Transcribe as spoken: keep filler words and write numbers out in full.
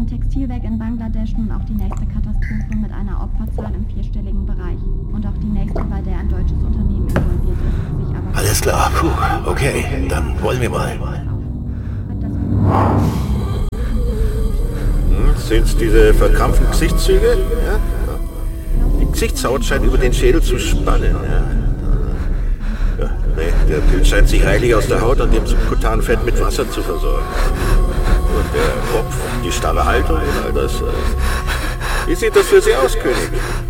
ein Textilwerk in Bangladesch nun auch die nächste Katastrophe mit einer Opferzahl im vierstelligen Bereich. Und auch die nächste, bei der ein deutsches Unternehmen involviert ist, sich aber... Alles klar, puh, okay, dann wollen wir mal. Hm, sind's diese verkrampften Gesichtszüge? Ja? Die Gesichtshaut scheint über den Schädel zu spannen, ja. Ja, nee, der Pilz scheint sich reichlich aus der Haut und dem subkutanen Fett mit Wasser zu versorgen. Und der Kopf, die starre Haltung und all das. Wie sieht das für Sie aus, König?